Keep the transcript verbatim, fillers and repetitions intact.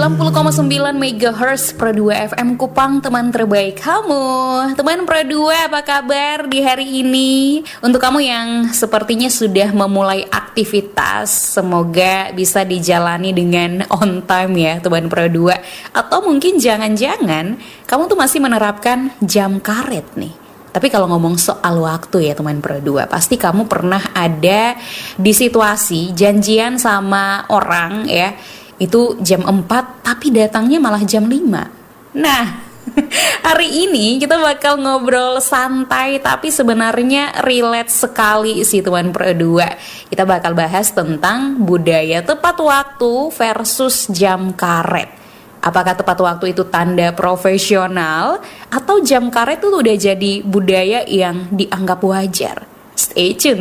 sembilan puluh koma sembilan megahertz Pro dua F M Kupang, teman terbaik kamu. Teman Pro dua, apa kabar di hari ini? Untuk kamu yang sepertinya sudah memulai aktivitas, semoga bisa dijalani dengan on time ya teman Pro dua. Atau mungkin jangan-jangan kamu tuh masih menerapkan jam karet nih. Tapi kalau ngomong soal waktu ya teman Pro dua, pasti kamu pernah ada di situasi janjian sama orang ya, itu jam empat tapi datangnya malah jam lima. Nah, hari ini kita bakal ngobrol santai tapi sebenarnya relate sekali sih teman Pro dua. Kita bakal bahas tentang budaya tepat waktu versus jam karet. Apakah tepat waktu itu tanda profesional atau jam karet itu udah jadi budaya yang dianggap wajar? Stay tune